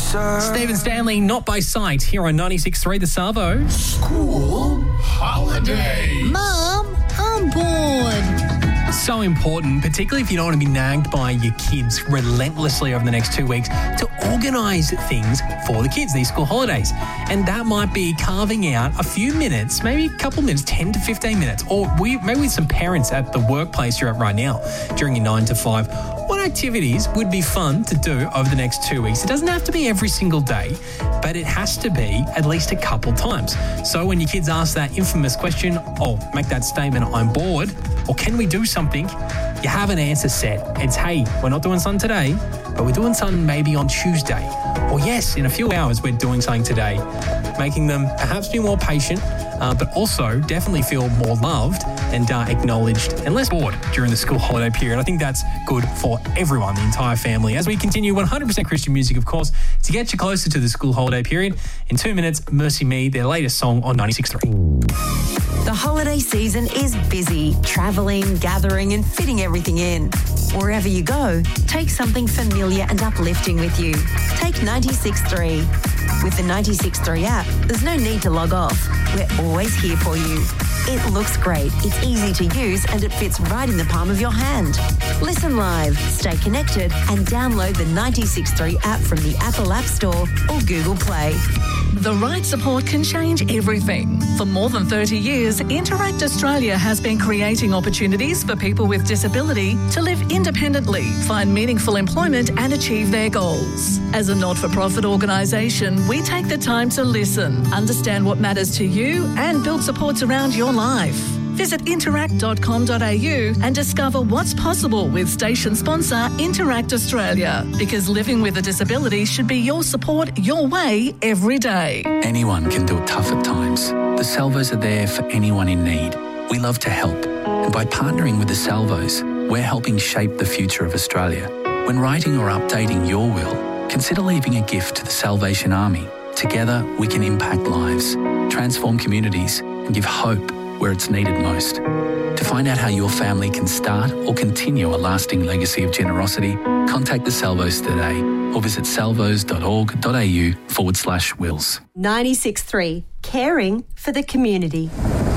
sir. Stephen Stanley, Not By Sight, here on 96.3 The Savo. School holiday. Mum, I'm bored. So important, particularly if you don't want to be nagged by your kids relentlessly over the next 2 weeks, to organise things for the kids, these school holidays. And that might be carving out a few minutes, maybe a couple minutes, 10 to 15 minutes, or maybe with some parents at the workplace you're at right now during your 9 to 5. What activities would be fun to do over the next 2 weeks? It doesn't have to be every single day, but it has to be at least a couple times. So when your kids ask that infamous question, make that statement, I'm bored, or can we do something? You have an answer set. It's, hey, we're not doing something today, but we're doing something maybe on Tuesday. Or yes, in a few hours we're doing something today. Making them perhaps be more patient, but also definitely feel more loved and acknowledged and less bored during the school holiday period. I think that's good for everyone, the entire family. As we continue 100% Christian music, of course, to get you closer to the school holiday period. In 2 minutes, Mercy Me, their latest song on 96.3. The holiday season is busy, travelling, gathering and fitting everything in. Wherever you go, take something familiar and uplifting with you. Take 96.3. With the 96.3 app, there's no need to log off. We're always here for you. It looks great, it's easy to use and it fits right in the palm of your hand. Listen live, stay connected and download the 96.3 app from the Apple App Store or Google Play. The right support can change everything. For more than 30 years, Interact Australia has been creating opportunities for people with disability to live independently, find meaningful employment and achieve their goals. As a not-for-profit organisation, we take the time to listen, understand what matters to you and build supports around your life. Visit interact.com.au and discover what's possible with station sponsor Interact Australia. Because living with a disability should be your support, your way, every day. Anyone can do it tough at times. The Salvos are there for anyone in need. We love to help. And by partnering with the Salvos, we're helping shape the future of Australia. When writing or updating your will, consider leaving a gift to the Salvation Army. Together, we can impact lives, transform communities, and give hope where it's needed most. To find out how your family can start or continue a lasting legacy of generosity, contact the Salvos today or visit salvos.org.au/wills. 96.3, caring for the community.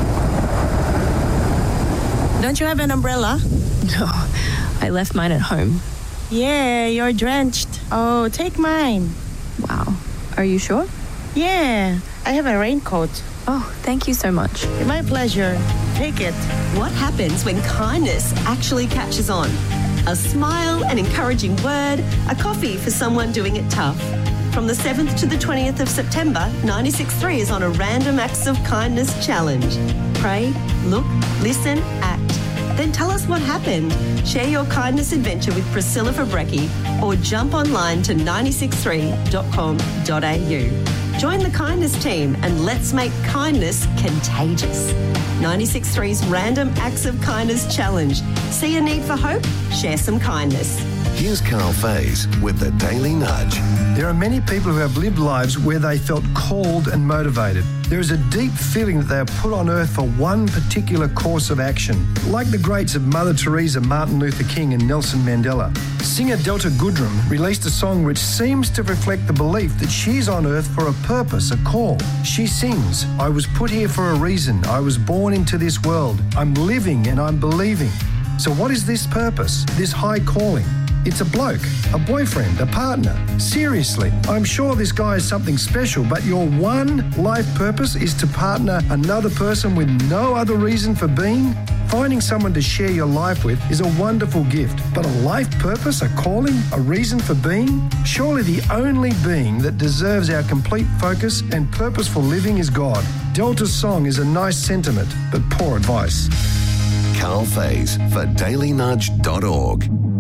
Don't you have an umbrella? No, I left mine at home. Yeah, you're drenched. Oh, take mine. Wow. Are you sure? Yeah, I have a raincoat. Oh, thank you so much. My pleasure. Take it. What happens when kindness actually catches on? A smile, an encouraging word, a coffee for someone doing it tough. From the 7th to the 20th of September, 96.3 is on a random acts of kindness challenge. Pray, look, listen, act. Then tell us what happened. Share your kindness adventure with Priscilla Fabrecki or jump online to 963.com.au. Join the kindness team and let's make kindness contagious. 96.3's Random Acts of Kindness Challenge. See a need for hope? Share some kindness. Here's Carl Faze with the Daily Nudge. There are many people who have lived lives where they felt called and motivated. There is a deep feeling that they are put on earth for one particular course of action, like the greats of Mother Teresa, Martin Luther King and Nelson Mandela. Singer Delta Goodrem released a song which seems to reflect the belief that she's on earth for a purpose, a call. She sings, I was put here for a reason. I was born into this world. I'm living and I'm believing. So what is this purpose, this high calling? It's a bloke, a boyfriend, a partner. Seriously, I'm sure this guy is something special, but your one life purpose is to partner another person with no other reason for being? Finding someone to share your life with is a wonderful gift, but a life purpose, a calling, a reason for being? Surely the only being that deserves our complete focus and purposeful living is God. Delta's song is a nice sentiment, but poor advice. Carl Faze for dailynudge.org.